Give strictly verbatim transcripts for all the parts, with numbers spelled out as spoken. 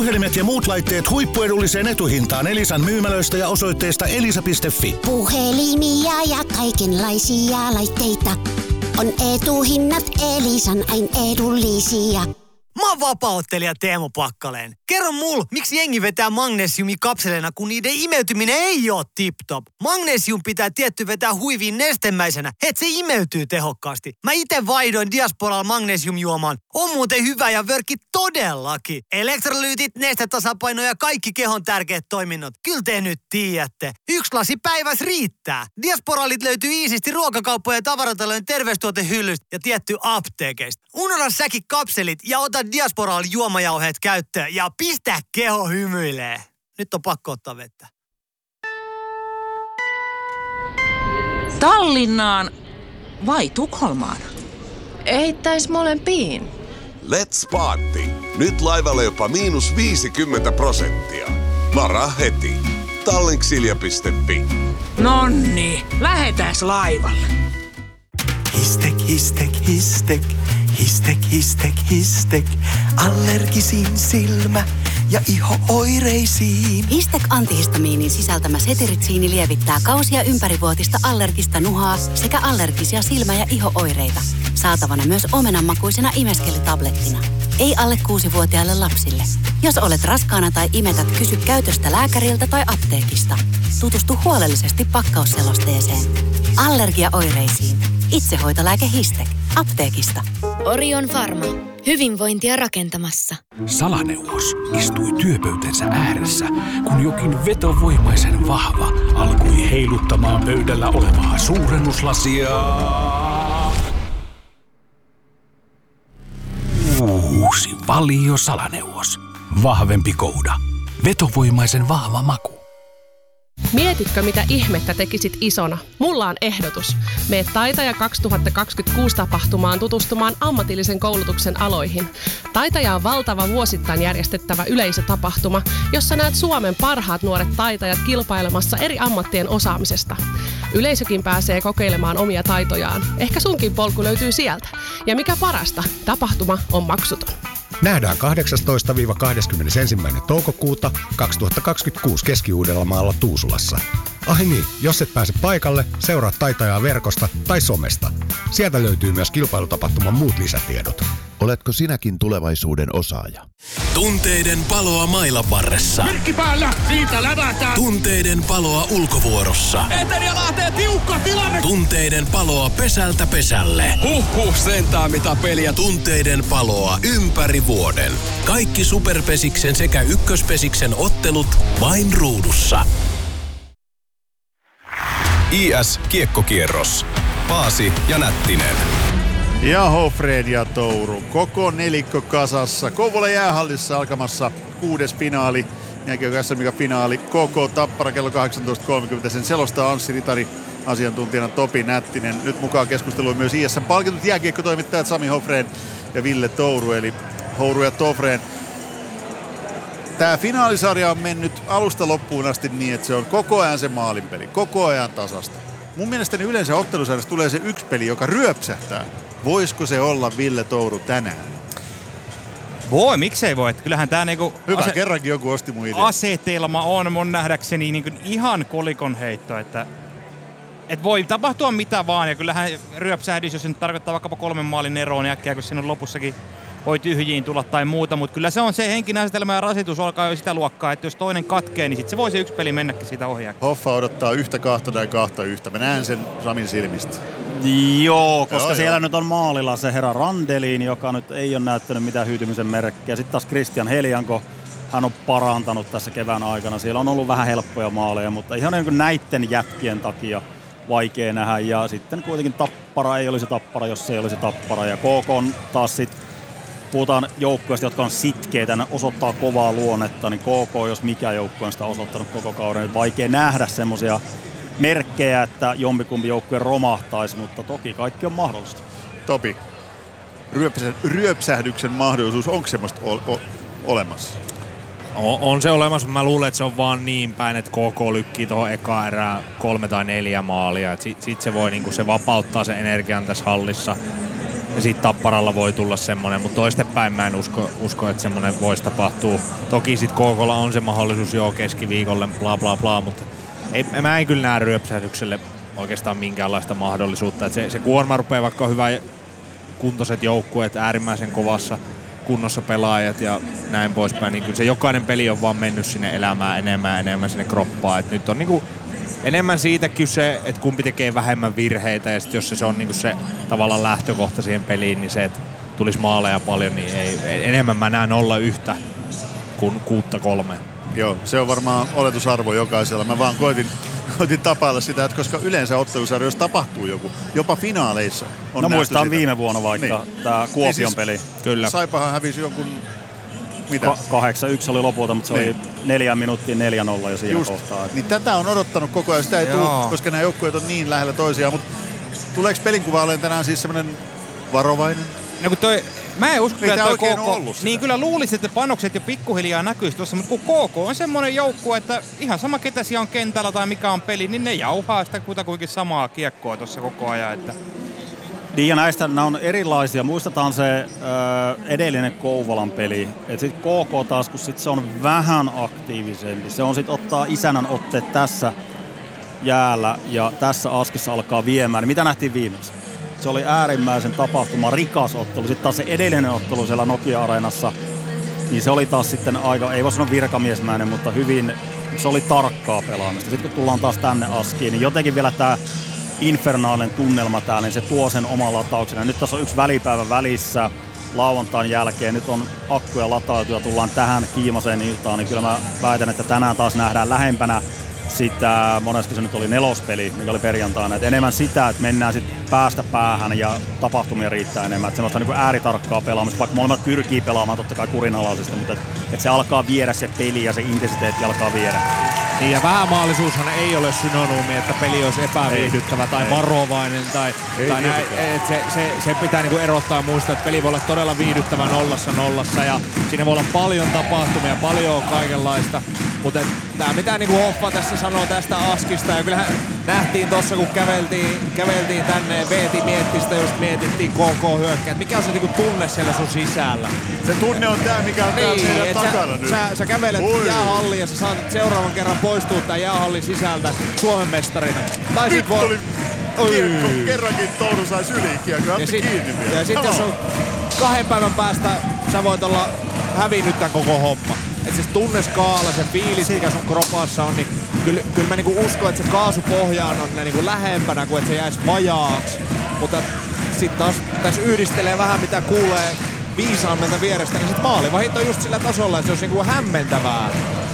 Puhelimet ja muut laitteet huippuedulliseen etuhintaan Elisan myymälöistä ja osoitteesta elisa piste fi. Puhelimia ja kaikenlaisia laitteita. On etuhinnat Elisan ain edullisia. Mä oon vapaa-ottelija Teemu Pakkaleen. Kerro mul, miksi jengi vetää magnesiumia kapseleina, kun niiden imeytyminen ei oo tip-top. Magnesium pitää tietty vetää huiviin nestemäisenä, et se imeytyy tehokkaasti. Mä ite vaihdoin Diasporalla magnesiumjuomaan. On muuten hyvä ja vörkki todellakin. Elektrolyytit, nestetasapaino ja kaikki kehon tärkeät toiminnot. Kyllä te nyt tiedätte. Yksi lasi päiväs riittää. Diasporalit löytyy iisisti ruokakauppojen ja tavaratalojen terveystuotehyllystä ja tietty apteekeista. Unohda säkin kapselit ja ota Diasporalla juomajauheet käyttöön ja pistä keho hymyilee. Nyt on pakko ottaa vettä. Tallinnaan vai Tukholmaan? Eittäis molempiin. Let's party! Nyt laivalle jopa miinus viisikymmentä prosenttia. Varaa heti. Tallinksilja piste fi. Nonni, lähetäs laivalle. Histek, histek, histek. Histek, histek, histek. Allergisin silmä ja iho-oireisiin. Histek antihistamiinin sisältämä setiritsiini lievittää kausia ympärivuotista allergista nuhaa sekä allergisia silmä- ja iho-oireita. Saatavana myös omenanmakuisena imeskelitablettina. Ei alle kuusivuotiaille lapsille. Jos olet raskaana tai imetät, kysy käytöstä lääkäriltä tai apteekista. Tutustu huolellisesti pakkausselosteeseen. Allergiaoireisiin. Itsehoitolääke Histek. Apteekista. Orion Pharma. Hyvinvointia rakentamassa. Salaneuvos istui työpöytänsä ääressä, kun jokin vetovoimaisen vahva alkoi heiluttamaan pöydällä olevaa suurennuslasia. Uusi Valio Salaneuvos. Vahvempi kouda. Vetovoimaisen vahva maku. Mietitkö, mitä ihmettä tekisit isona? Mulla on ehdotus. Mene Taitaja kaksituhattakaksikymmentäkuusi tapahtumaan tutustumaan ammatillisen koulutuksen aloihin. Taitaja on valtava vuosittain järjestettävä yleisötapahtuma, jossa näet Suomen parhaat nuoret taitajat kilpailemassa eri ammattien osaamisesta. Yleisökin pääsee kokeilemaan omia taitojaan. Ehkä sunkin polku löytyy sieltä. Ja mikä parasta, tapahtuma on maksuton. Nähdään kahdeksastoista kahdeskymmenesensimmäinen toukokuuta kaksituhattakaksikymmentäkuusi Keski-Uudellamaalla Tuusulassa. Ai niin, jos et pääse paikalle, seuraa Taitajaa verkosta tai somesta. Sieltä löytyy myös kilpailutapahtuman muut lisätiedot. Oletko sinäkin tulevaisuuden osaaja? Tunteiden paloa mailan varressa. Merkki päällä, siitä lävätään. Tunteiden paloa ulkovuorossa. Eteria lähtee tiukka tilanne. Tunteiden paloa pesältä pesälle. Huhhuh, sentään mitä peliä. Tunteiden paloa ympäri vuoden. Kaikki Superpesiksen sekä Ykköspesiksen ottelut vain ruudussa. I S-kiekkokierros. Paasi ja Nättinen. Ja Hofred ja Touru. Koko nelikko kasassa. Kouvolan jäähallissa alkamassa kuudes finaali. Jääkiekko S M-finaali. K K Tappara kello kahdeksantoista kolmekymmentä. Sen selostaa Anssi Ritari, asiantuntijana Topi Nättinen. Nyt mukaan keskusteluun myös I S:n palkitut jääkiekkotoimittajat Sami Hofred ja Ville Touru. Eli Houru ja Tofred. Tämä finaalisarja on mennyt alusta loppuun asti niin, että se on koko ajan se maalinpeli. Koko ajan tasasta. Mun mielestäni yleensä ottelusarjassa tulee se yksi peli, joka ryöpsähtää. Voisiko se olla Ville Touru tänään? Voi, miksei voi. Kyllähän tää niinku... Hyvä, ase- kerrankin joku osti mun idea. Asetelma on mun nähdäkseni niinku ihan kolikon heitto, että... Et voi tapahtua mitä vaan, ja kyllähän ryöpsähdys, jos se nyt tarkoittaa vaikkapa kolmen maalin eroon äkkiä, kun siinä on lopussakin voi tyhjiin tulla tai muuta, mutta kyllä se on se henkinen asetelma ja rasitus alkaa jo sitä luokkaa, että jos toinen katkee, niin sit se voi se yksi peli mennäkin siitä ohjaa. Hoffa odottaa yhtä kahta tai kahta yhtä. Mä näen sen Samin silmistä. Joo, koska joo, siellä joo. nyt on maalilla se herra Randelin, joka nyt ei ole näyttänyt mitään hyytymisen merkkiä. Sitten taas Christian Helianko, hän on parantanut tässä kevään aikana. Siellä on ollut vähän helppoja maaleja, mutta ihan niin kuin näitten jätkien takia vaikea nähdä. Ja sitten kuitenkin Tappara ei olisi Tappara, jos ei olisi Tappara. Ja K K on taas sitten, puhutaan joukkueista, jotka on sitkeitä, ne osoittaa kovaa luonnetta, niin K K, jos mikä joukkue on sitä osoittanut koko kauden, niin vaikea nähdä semmoisia merkkejä, että jompikumpi joukkue romahtaisi, mutta toki kaikki on mahdollista. Topi, ryöpsä, ryöpsähdyksen mahdollisuus, onko semmoista o- o- olemassa? On, on se olemassa, mutta mä luulen, että se on vaan niin päin, että K K lykkii tuohon eka erään kolme tai neljä maalia. Sitten sit se voi niinku, se vapauttaa sen energian tässä hallissa. Ja siitä Tapparalla voi tulla semmonen, mutta toistepäin mä en usko, usko että semmonen voisi tapahtua. Toki sit K K:lla on se mahdollisuus joo keskiviikolle, bla bla bla, mutta ei, mä en kyllä näe ryöpsähdykselle oikeastaan minkäänlaista mahdollisuutta. Et se, se kuorma rupeaa, vaikka on hyvä kuntoiset joukkueet, äärimmäisen kovassa kunnossa pelaajat ja näin poispäin, niin kyllä se jokainen peli on vaan mennyt sinne elämään enemmän ja enemmän sinne kroppaan. Et nyt on niinku enemmän siitä kyse, että kumpi tekee vähemmän virheitä ja sit jos se, se on niinku se tavallaan lähtökohta siihen peliin, niin se, että tulisi maaleja paljon, niin ei, enemmän mä näen olla yhtä kuin kuutta kolme. Joo, se on varmaan oletusarvo jokaisella. Mä vaan koitin, koitin tapailla sitä, että koska yleensä ottelusarjoissa tapahtuu joku, jopa finaaleissa. On no muistaan sitä. Viime vuonna vaikka niin. Tää Kuopion niin siis, peli. Kyllä. Saipahan hävisi jonkun, mitä? Ka- kahdeksan yksi oli lopulta, mutta se niin. oli neljään minuuttiin neljä nolla jo siinä Just. kohtaa. Niin tätä on odottanut koko ajan, sitä ei tule, koska nämä joukkueet on niin lähellä toisiaan. Mutta tuleeko pelinkuva olen tänään siis semmoinen varovainen? No kun toi, mä en usko, että toi K K, niin kyllä luulisin, että panokset jo pikkuhiljaa näkyisi tuossa, mutta kun K K on semmoinen joukkue, että ihan sama ketä siellä on kentällä tai mikä on peli, niin ne jauhaa sitä kutakuinkin samaa kiekkoa tuossa koko ajan. Että Niin ja näistä nämä on erilaisia. Muistetaan se ö, edellinen Kouvolan peli. Et sit K K taas, kun sit se on vähän aktiivisempi. Se on sit ottaa isänän otteet tässä jäällä ja tässä askissa alkaa viemään. Mitä nähtiin viimeksi? Se oli äärimmäisen tapahtuma, rikas ottelu. Sitten taas se edellinen ottelu siellä Nokia-areenassa, niin se oli taas sitten aika, ei voi sanoa virkamiesmäinen, mutta hyvin, se oli tarkkaa pelaamista. Sitten kun tullaan taas tänne askiin, niin jotenkin vielä tämä infernaalinen tunnelma täällä, niin se tuo sen oman latauksen. Ja nyt tässä on yksi välipäivä välissä lauantain jälkeen. Nyt on akkuja latautu ja tullaan tähän kiimaseen iltaan, niin kyllä mä väitän, että tänään taas nähdään lähempänä sitä, monesti se nyt oli nelospeli, mikä oli perjantaina, että enemmän sitä, että mennään sitten päästä päähän ja tapahtumia riittää enemmän, että semmoista niin ääritarkkaa pelaamista, vaikka molemmat pyrkii pelaamaan totta kai kurinalaisesti, mutta että, että se alkaa viedä se peli ja se intensiteetti alkaa viedä. Niin ja vähämaallisuushan ei ole synonyymi, että peli olisi epäviihdyttävä tai varovainen tai, tai näin, et se, se, se pitää niinku erottaa ja muistaa, että peli voi olla todella viihdyttävä nollassa nollassa ja siinä voi olla paljon tapahtumia, paljon kaikenlaista, mutta tämä mitä niinku Hoffa tässä sanoo tästä askista ja kyllähän nähtiin tuossa kun käveltiin, käveltiin tänne, Veeti mietti sitä, just mietittiin K K hyökkää, mikä on se niinku tunne siellä sun sisällä? Se tunne on tää, mikä on täällä niin, meidän takana sä, nyt. Sä, sä kävelet Oi. jäähalliin ja sä saat seuraavan kerran poistua tän jäähallin sisältä Suomen mestarina. Tai nyt sit voi... oli kiekko, kerrankin Touru sai syliin kiekko, ja sit, kiinni vielä. Ja sitten jos on kahden päivän päästä sä voit olla hävinnyt tän koko homma. Et se tunneskaala, se fiilis, mikä sun kropassa on, niin kyllä, kyllä mä niinku uskon, että se kaasupohjaan on niinku lähempänä kuin että se jäisi vajaaksi. Mutta sit taas tässä yhdistelee vähän mitä kuulee viisaammelta vierestä, niin sit maalivahit on just sillä tasolla, että se olisi niinku hämmentävää,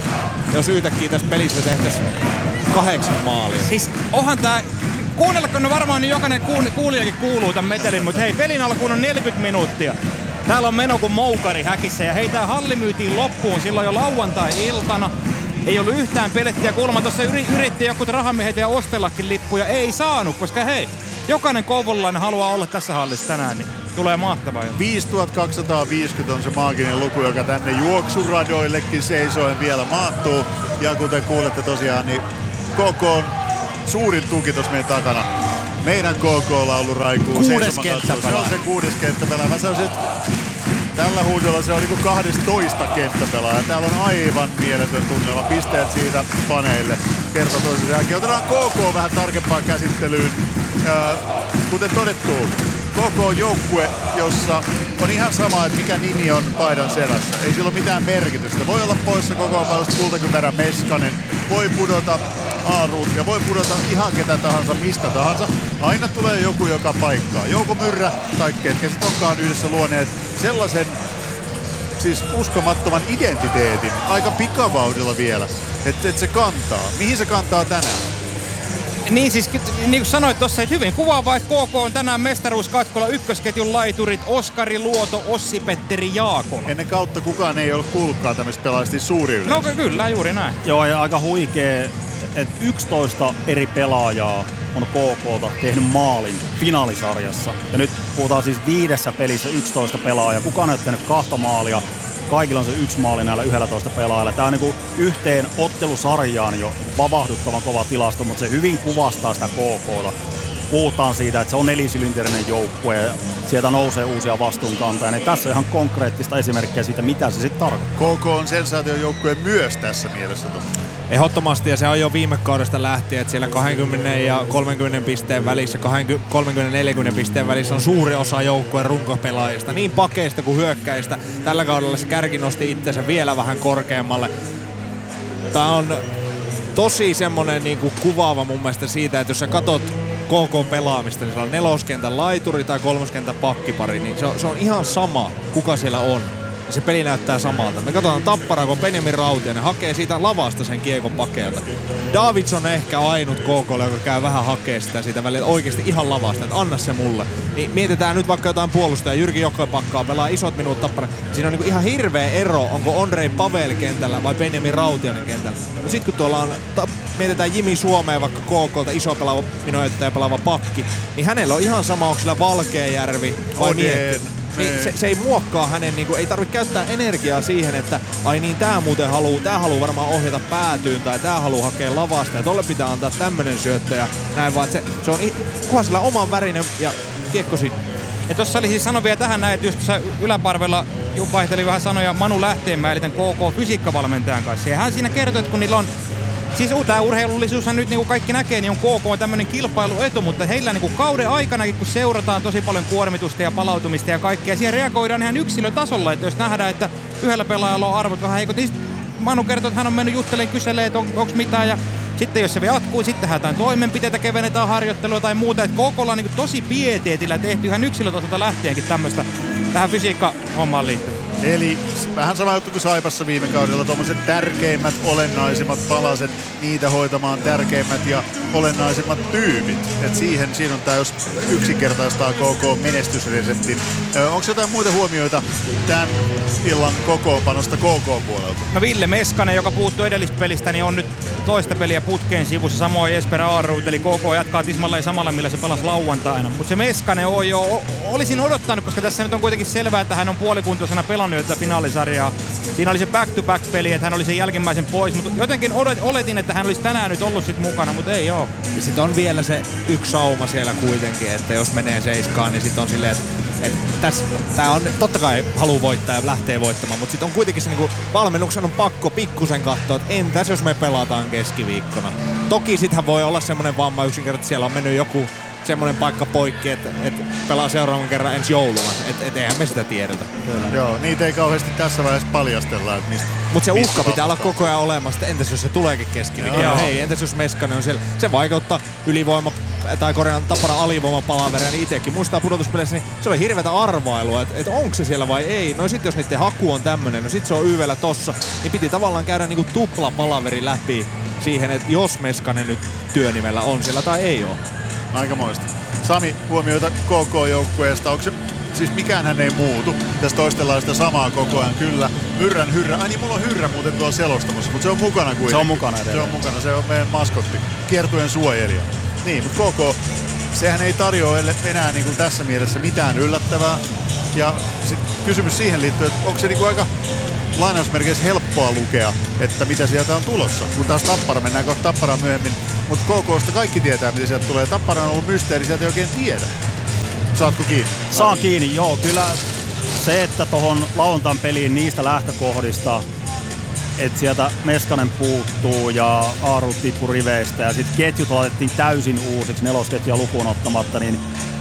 jos yhtäkkiä tässä pelissä tehtäisiin kahdeksan maalia. Siis onhan tää, kuunnellako ne varmaan niin jokainen kuulijakin kuuluu tämän metelin, mutta hei, pelin alkuun on neljäkymmentä minuuttia. Täällä on meno kuin moukari häkissä ja hei, tää halli myytiin loppuun silloin jo lauantai-iltana. Ei ollut yhtään pelettiä. Kuulemma tuossa yritti joku rahamiehet ja ostellakin lippuja. Ei saanut, koska hei, jokainen kouvolalainen haluaa olla tässä hallissa tänään, niin tulee mahtavaa. viisituhatta kaksisataaviisikymmentä on se maaginen luku, joka tänne juoksuradoillekin seisoen vielä maattuu. Ja kuten kuulette tosiaan, niin K K on suurin tuki tuossa meidän takana. Meidän K K-laulu raikuu. Kuudes kenttäpelaaja. Se on se kuudes kenttäpelaaja. Mä sanoisin, että tällä huudolla se on niinku kahdestoista kenttäpelaaja. Täällä on aivan mieletön tunnelma. Pisteet siitä paneille. Kerta toisen jälkeen. Otetaan K K vähän tarkempaan käsittelyyn. Ja, kuten todettu, K K on joukkue, jossa on ihan sama, että mikä nimi on paidan selässä. Ei sillä ole mitään merkitystä. Voi olla poissa koko ajan Kultakypärä Meskanen. Voi pudota Aaruut ja voi pudota ihan ketä tahansa, mistä tahansa. Aina tulee joku joka paikkaa. Jouko Myrrä tai ketkä sit onkaan yhdessä luoneet sellaisen siis uskomattoman identiteetin aika pikavauhdilla vielä, että et se kantaa. Mihin se kantaa tänään? Niin siis, niin kuin sanoit tuossa, että hyvin kuvaavaa, että K K on tänään mestaruuskatkolla ykkösketjun laiturit Oskari Luoto, Ossi-Petteri Jaakola. Ennen kautta kukaan ei ole kuullutkaan tämmöistä pelaajista suuri yleensä. No kyllä, juuri näin. Joo, ja aika huikee, että yksitoista eri pelaajaa on K K:ta tehnyt maalin finaalisarjassa. Ja nyt puhutaan siis viidessä pelissä yksitoista pelaajaa. Kukaan ei ole tehnyt kahta maalia. Kaikilla on se yksi maali näillä yksitoista pelaajilla. Tämä on niin kuin yhteen ottelusarjaan jo vavahduttavan kova tilasto, mutta se hyvin kuvastaa sitä K K:ta. puhutaan siitä, että se on nelisylinterinen joukkue ja sieltä nousee uusia vastuunkantajia, niin tässä on ihan konkreettista esimerkkiä siitä, mitä se sitten tarkoittaa. K K on sensaatiojoukkue myös tässä mielessä. Ehdottomasti, ja se on jo viime kaudesta lähtien, että siellä kaksikymmentä ja kolmekymmentä pisteen välissä, kolmekymmentä neljäkymmentä pisteen välissä on suuri osa joukkueen runkopelaajista, niin pakeista kuin hyökkäistä. Tällä kaudella se kärki nosti itsensä vielä vähän korkeammalle. Tämä on tosi semmonen niinku kuvaava mun mielestä siitä, että jos sä katot K K-pelaamista, niin siellä on neloskentän laituri tai kolmoskentän pakkipari, niin se on, se on ihan sama, kuka siellä on. Ja se peli näyttää samalta. Me katsotaan Tapparaa, kun Benjamin Rautiainen hakee siitä lavasta sen kiekon pakeelta. Davidson on ehkä ainut K K:lle, joka käy vähän hakee sitä siitä välillä oikeasti ihan lavasta, että anna se mulle. Niin mietitään nyt vaikka jotain puolustajaa. Jyrki Jokopakkaa pelaa isot minuut Tappara. Siinä on niinku ihan hirveä ero, onko Ondrej Pavel kentällä vai Benjamin Rautiainen kentällä. No sit kun tuolla on, ta, mietitään Jimi Suomeen vaikka K K:lta iso pelaava minuuttia pelaava pakki, niin hänellä on ihan sama, onko sillä Valkeajärvi vai Mietti. Niin se, se ei muokkaa hänen, niinku, ei tarvitse käyttää energiaa siihen, että ai niin tää muuten haluu, tää haluu varmaan ohjata päätyyn tai tää haluu hakea lavasta ja tolle pitää antaa tämmönen syöttö ja näin vaan, se, se on kunhan sillä oman värinen ja kiekko sinne. Ja tossa oli siis sano vielä tähän näin, että just tuossa yläparvella vaihteli vähän sanoja Manu Lähteenmäen eli tämän K K-fysiikkavalmentajan kanssa ja hän siinä kertoi, että kun niillä on siis tämä urheilullisuushan nyt niin kuin kaikki näkee, niin on K K tämmöinen kilpailuetu, mutta heillä niin kuin kauden aikanakin, kun seurataan tosi paljon kuormitusta ja palautumista ja kaikkea, siihen reagoidaan ihan yksilötasolla, että jos nähdään, että yhdellä pelaajalla on arvot vähän heikot, niin Manu kertoo, että hän on mennyt juttelemaan, kyselee, että on, onko mitään, ja sitten jos se jatkuu, sitten jotain toimenpiteitä, kevennetään harjoittelua tai muuta, että K K:lla on niin tosi pieteetillä tehty ihan yksilötasolta lähtienkin tämmöistä tähän fysiikka-hommaan liittyen. Eli vähän sama juttu kuin Saipassa viime kaudella, tuommoiset tärkeimmät, olennaisimmat palaset, niitä hoitamaan tärkeimmät ja olennaisimmat tyypit. Et siihen, siinä on tää, jos yksinkertaistaa K K-menestysreseptin. Onko jotain muita huomioita tämän illan kokoonpanosta K K-puolelta? No Ville Meskanen, joka puuttui edellispelistä, niin on nyt toista peliä putkeen sivussa. Samoin Jesper Aaruut, eli K K jatkaa tismalleen samalla, millä se pelasi lauantaina. Mutta se Meskanen on jo, olisin odottanut, koska tässä nyt on kuitenkin selvää, että hän on puolikuntoisena pelannut tätä finaalisarjaa. Siinä oli se back-to-back-peli, että hän oli sen jälkimmäisen pois, mutta jotenkin oletin, että hän olisi tänään nyt ollut sit mukana, mutta ei oo. Ja sit on vielä se yksi sauma siellä kuitenkin, että jos menee seiskaan, niin sit on silleen, että et tässä, tää on totta kai haluu voittaa ja lähtee voittamaan, mutta sit on kuitenkin se niinku valmennuksen on pakko pikkusen katsoa, että entäs jos me pelataan keskiviikkona. Toki sittenhän voi olla semmonen vamma yksinkertaisesti, siellä on mennyt joku semmoinen paikka poikki, että et pelaa seuraavan kerran ensi jouluna. Että et eihän me sitä tiedetä. Kyllä. Joo, niitä ei kauheasti tässä vaiheessa paljastella, että mistä. Mutta se uhka pitää olla koko ajan olemassa. Entäs jos se tuleekin keskiviikkona? Hei, entäs jos Meskanen on siellä? Se vaikeuttaa ylivoima tai korjaan Tapparan alivoimapalaveria, niin itsekin muistaa pudotuspeleissä, niin se oli hirveätä arvailua, että et onko se siellä vai ei. No sit jos niiden haku on tämmönen, no sit se on Y V:llä tossa, niin piti tavallaan käydä niinku tupla palaveri läpi siihen, että jos Meskanen nyt työnimellä on siellä tai ei ole. Aikamoista. Sami, huomioita K K-joukkueesta. Onko se, siis mikäänhän ei muutu. Tässä toistellaan sitä samaa koko ajan. Kyllä. Myrrän hyrrä. Ai niin, mulla on hyrrä muuten tuolla selostamassa, mutta se on mukana kuitenkin. Se on mukana edelleen. Se on mukana. Se on meidän maskotti. Kiertueen suojelija. Niin, mutta K K, sehän ei tarjoa enää niin kuin tässä mielessä mitään yllättävää. Ja sit kysymys siihen liittyy, että onko se niin kuin aika lainausmerkeissä helppoa lukea, että mitä sieltä on tulossa. Kun taas Tappara, mennään kohta Tapparaan myöhemmin. Mutta K K:sta kaikki tietää, mitä sieltä tulee. Tappara on ollut mysteeri, sieltä ei oikein tiedä. Saatko kiinni? Saan kiinni, joo. Kyllä se, että tohon lauantain peliin niistä lähtökohdista, että sieltä Meskanen puuttuu ja Aaru tippui riveistä ja sitten ketjut laitettiin täysin uusiksi, nelosketjua lukuun ottamatta, niin